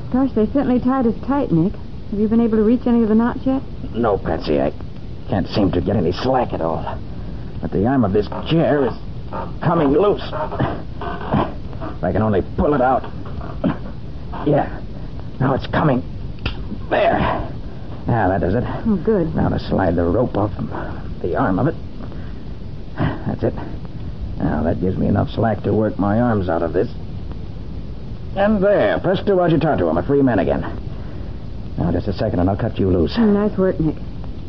Gosh, they certainly tied us tight, Nick. Have you been able to reach any of the knots yet? No, Patsy. I can't seem to get any slack at all. But the arm of this chair is coming loose. If I can only pull it out. Yeah. Now it's coming. There. Ah, that does it. Oh, good. Now to slide the rope off the arm of it. That's it. Now that gives me enough slack to work my arms out of this. And there. Presto agitato. I'm a free man again. Now, just a second and I'll cut you loose. Nice work, Nick.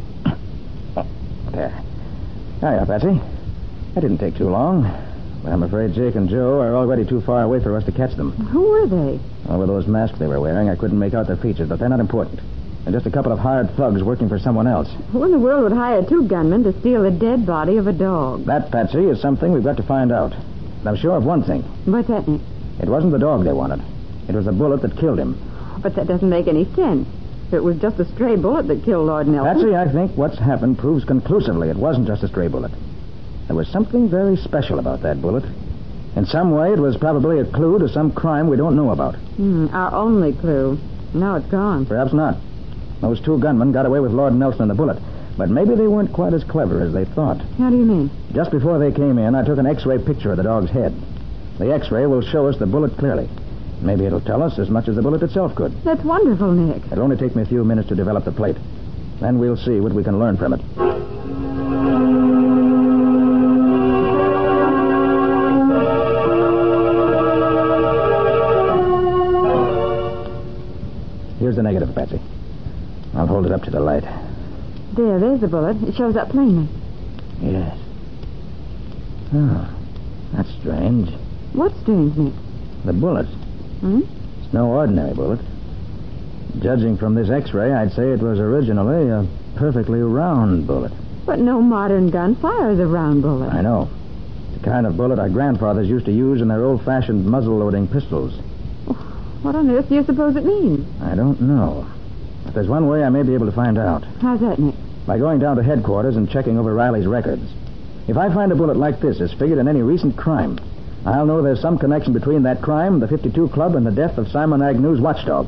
There. Hiya, Patsy. That didn't take too long. But I'm afraid Jake and Joe are already too far away for us to catch them. Who were they? Well, with those masks they were wearing, I couldn't make out their features, but they're not important. They're just a couple of hired thugs working for someone else. Who in the world would hire two gunmen to steal the dead body of a dog? That, Patsy, is something we've got to find out. And I'm sure of one thing. What's that, Nick? It wasn't the dog they wanted. It was the bullet that killed him. But that doesn't make any sense. If it was just a stray bullet that killed Lord Nelson... Patsy, I think what's happened proves conclusively it wasn't just a stray bullet. There was something very special about that bullet. In some way, it was probably a clue to some crime we don't know about. Our only clue. Now it's gone. Perhaps not. Those two gunmen got away with Lord Nelson and the bullet. But maybe they weren't quite as clever as they thought. How do you mean? Just before they came in, I took an X-ray picture of the dog's head. The X-ray will show us the bullet clearly. Maybe it'll tell us as much as the bullet itself could. That's wonderful, Nick. It'll only take me a few minutes to develop the plate. Then we'll see what we can learn from it. Here's the negative, Patsy. I'll hold it up to the light. There's the bullet. It shows up plainly. Yes. Oh, that's strange. What's strange, Nick? The bullet. It's no ordinary bullet. Judging from this X-ray, I'd say it was originally a perfectly round bullet. But no modern gun fires a round bullet. I know. It's the kind of bullet our grandfathers used to use in their old-fashioned muzzle-loading pistols. What on earth do you suppose it means? I don't know. But there's one way I may be able to find out. How's that, Nick? By going down to headquarters and checking over Riley's records. If I find a bullet like this is figured in any recent crime, I'll know there's some connection between that crime, the 52 Club, and the death of Simon Agnew's watchdog.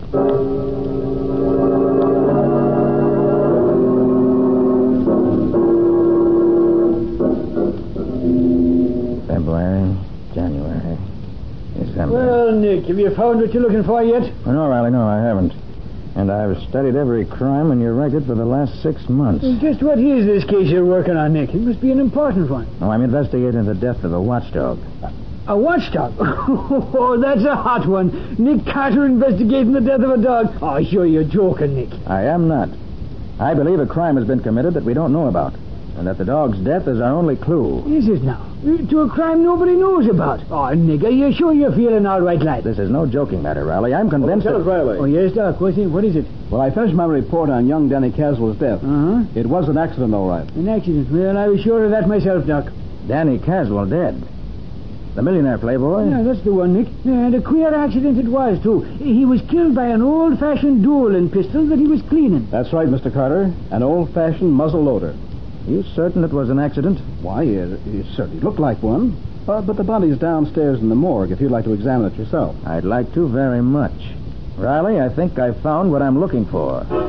February, January, December. Well, Nick, have you found what you're looking for yet? Oh, no, Riley, no, I haven't. And I've studied every crime in your record for the last 6 months. Just what is this case you're working on, Nick? It must be an important one. Oh, I'm investigating the death of a watchdog. A watchdog? Oh, that's a hot one. Nick Carter investigating the death of a dog. Oh, sure, you're joking, Nick. I am not. I believe a crime has been committed that we don't know about, and that the dog's death is our only clue. Is it now? To a crime nobody knows about. Oh, Nick, are you sure you're feeling all right, lad? This is no joking matter, Riley. I'm convinced Lieutenant Riley. Oh, yes, Doc. What is it? Well, I finished my report on young Danny Caswell's death. Uh-huh. It was an accident, all right. An accident? Well, I was sure of that myself, Doc. Danny Caswell dead. The millionaire playboy? Yeah, that's the one, Nick. And a queer accident it was, too. He was killed by an old-fashioned dueling pistol that he was cleaning. That's right, Mr. Carter. An old-fashioned muzzle loader. You certain it was an accident? Why, it certainly looked like one. But the body's downstairs in the morgue if you'd like to examine it yourself. I'd like to very much. Riley, I think I've found what I'm looking for.